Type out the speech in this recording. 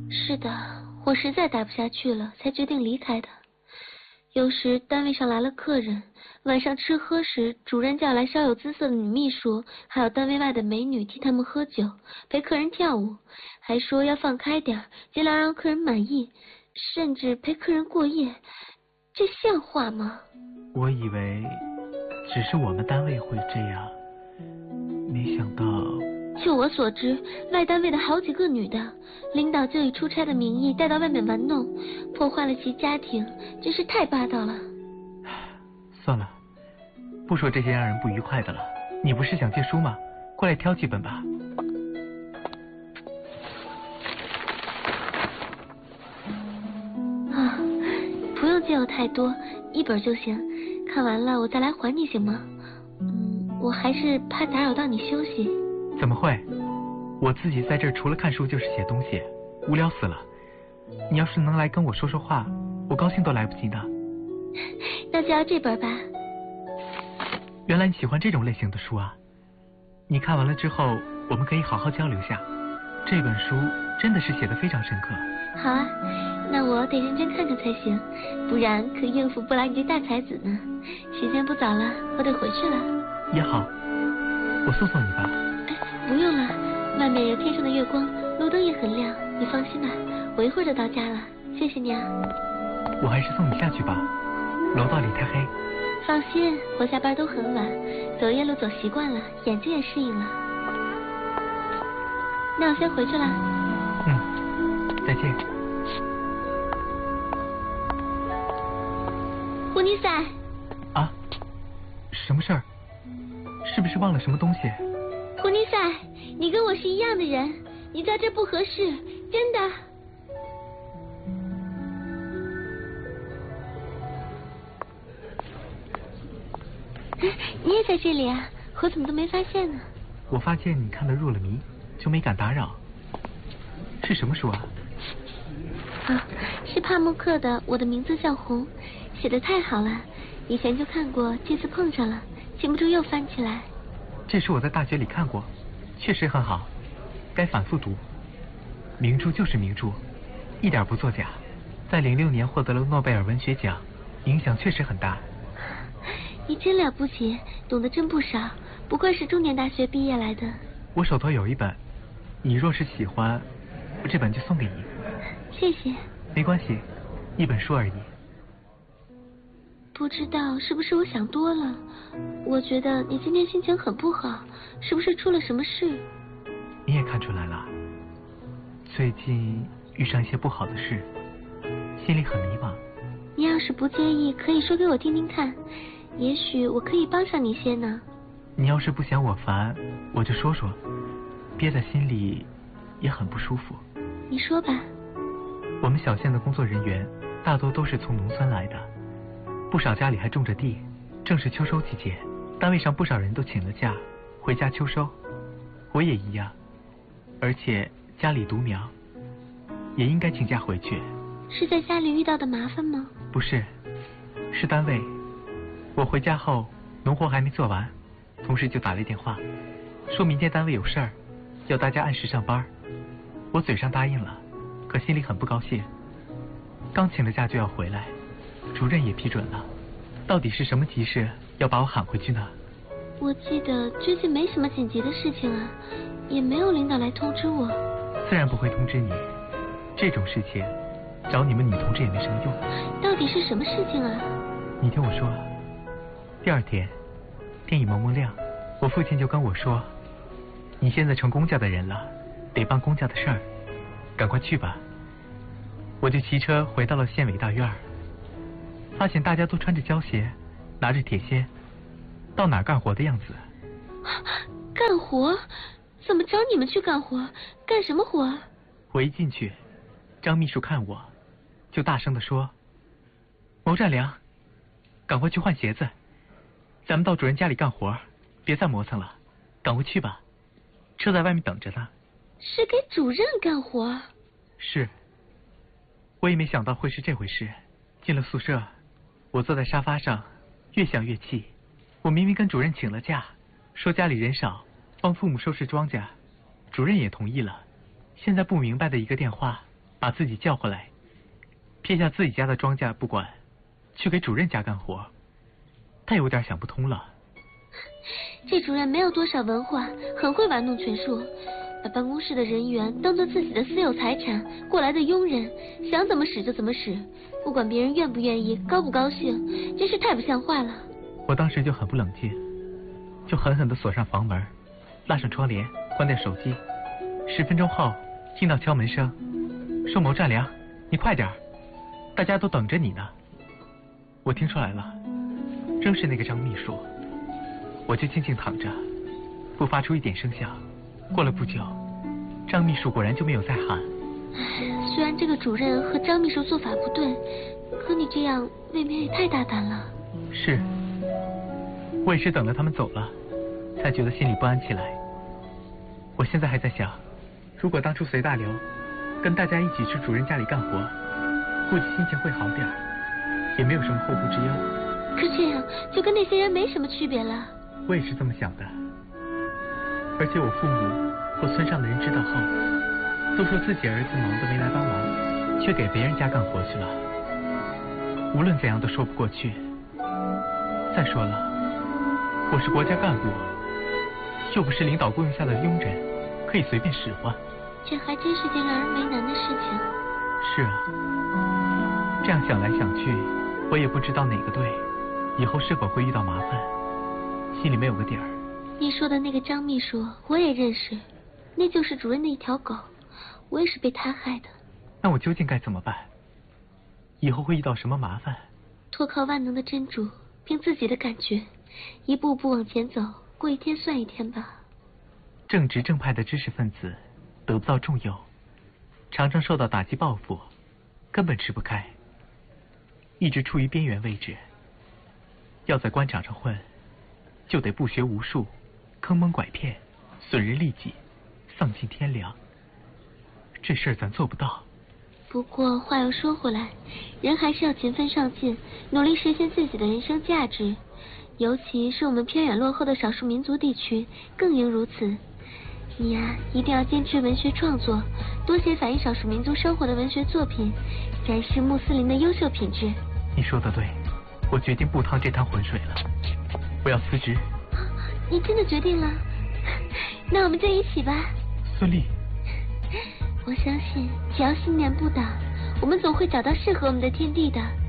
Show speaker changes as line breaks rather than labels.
是的，我实在待不下去了，才决定离开的。有时单位上来了客人，晚上吃喝时，主任叫来稍有姿色的女秘书，还有单位外的美女替他们喝酒，陪客人跳舞，还说要放开点，尽量让客人满意，甚至陪客人过夜，这像话吗？
我以为只是我们单位会这样，没想到。
就我所知，外单位的好几个女的，领导就以出差的名义带到外面玩弄，破坏了其家庭，真是太霸道了。
算了，不说这些让人不愉快的了。你不是想借书吗？过来挑几本吧。
啊，不用借我太多，1本就行。看完了我再来还你行吗？我还是怕打扰到你休息。
怎么会？我自己在这儿除了看书就是写东西，无聊死了。你要是能来跟我说说话，我高兴都来不及呢。
那就要这本吧。
原来你喜欢这种类型的书啊！你看完了之后，我们可以好好交流下。这本书真的是写得非常深刻。
好啊，那我得认真看看才行，不然可应付不来你这大才子呢。时间不早了，我得回去了。
也好，我送送你吧。
不用了，外面有天上的月光，路灯也很亮，你放心吧，我一会儿就到家了。谢谢你啊。
我还是送你下去吧，楼道里太黑。
放心，我下班都很晚，走夜路走习惯了，眼睛也适应了。那我先回去了。
再见。
胡尼塞。
啊？什么事儿？是不是忘了什么东西？
胡尼塞，你跟我是一样的人，你在这不合适，真的。你也在这里啊？我怎么都没发现呢？
我发现你看得入了迷，就没敢打扰。是什么书啊？
是帕慕克的《我的名字叫红》，写得太好了，以前就看过，这次碰上了，禁不住又翻起来。
这书我在大学里看过，确实很好，该反复读。名著就是名著，一点不作假。在06年获得了诺贝尔文学奖，影响确实很大。
你真了不起，懂得真不少，不愧是中年大学毕业来的。
我手头有一本，你若是喜欢，这本就送给你。
谢谢。
没关系，一本书而已。
不知道是不是我想多了，我觉得你今天心情很不好，是不是出了什么事？
你也看出来了，最近遇上一些不好的事，心里很迷茫。
你要是不介意，可以说给我听听看，也许我可以帮上你些呢。
你要是不嫌我烦，我就说说，憋在心里也很不舒服。
你说吧。
我们小县的工作人员大多都是从农村来的，不少家里还种着地，正是秋收季节，单位上不少人都请了假回家秋收，我也一样，而且家里独苗，也应该请假回去。
是在家里遇到的麻烦吗？
不是，是单位。我回家后农活还没做完，同事就打来电话，说明天单位有事儿，要大家按时上班。我嘴上答应了，可心里很不高兴。刚请了假就要回来，主任也批准了，到底是什么急事要把我喊回去呢？
我记得最近没什么紧急的事情啊，也没有领导来通知我。
自然不会通知你，这种事情找你们女同志也没什么用。
到底是什么事情啊？
你听我说。第二天天一蒙蒙亮，我父亲就跟我说，你现在成公家的人了，得办公家的事儿，赶快去吧。我就骑车回到了县委大院，发现大家都穿着胶鞋，拿着铁锨，到哪儿干活的样子。
干活？怎么找你们去干活？干什么活？
我一进去，张秘书看我，就大声地说，牟占良，赶快去换鞋子，咱们到主任家里干活，别再磨蹭了，赶快去吧，车在外面等着呢。
是给主任干活？
是。我也没想到会是这回事。进了宿舍，我坐在沙发上，越想越气。我明明跟主任请了假，说家里人少，帮父母收拾庄稼，主任也同意了。现在不明白的一个电话， 把自己叫回来，撇下自己家的庄稼不管，去给主任家干活，他有点想不通了。
这主任没有多少文化，很会玩弄权术，把办公室的人员当做自己的私有财产，过来的佣人，想怎么使就怎么使，不管别人愿不愿意，高不高兴，真是太不像话了。
我当时就很不冷静，就狠狠地锁上房门，拉上窗帘，关掉手机。10分钟后，听到敲门声，说某占良，你快点，大家都等着你呢。我听出来了，正是那个张秘书。我就静静躺着，不发出一点声响。过了不久，张秘书果然就没有再喊。
虽然这个主任和张秘书做法不对，可你这样未免也太大胆了。
是，我也是等了他们走了，才觉得心里不安起来。我现在还在想，如果当初随大流，跟大家一起去主任家里干活，估计心情会好点，也没有什么后顾之忧。
可这样就跟那些人没什么区别了。
我也是这么想的，而且我父母或村上的人知道后，都说自己儿子忙得没来帮忙，却给别人家干活去了。无论怎样都说不过去。再说了，我是国家干部，又不是领导雇佣下的佣人，可以随便使唤。
这还真是件让人为难的事情。
是啊，这样想来想去，我也不知道哪个对，以后是否会遇到麻烦，心里没有个底儿。
你说的那个张秘书我也认识，那就是主任的一条狗，我也是被他害的。
那我究竟该怎么办？以后会遇到什么麻烦？
托靠万能的真主，凭自己的感觉，一步步往前走，过一天算一天吧。
正直正派的知识分子得不到重用，常常受到打击报复，根本吃不开，一直处于边缘位置。要在官场上混，就得不学无术，坑蒙拐骗，损人利己，丧尽天良。这事儿咱做不到。
不过话又说回来，人还是要勤奋上进，努力实现自己的人生价值，尤其是我们偏远落后的少数民族地区更应如此。你呀，一定要坚持文学创作，多写反映少数民族生活的文学作品，展示穆斯林的优秀品质。
你说的对，我决定不趟这滩浑水了，我要辞职。
你真的决定了？那我们就一起吧。
孙俪，
我相信只要信念不倒，我们总会找到适合我们的天地的。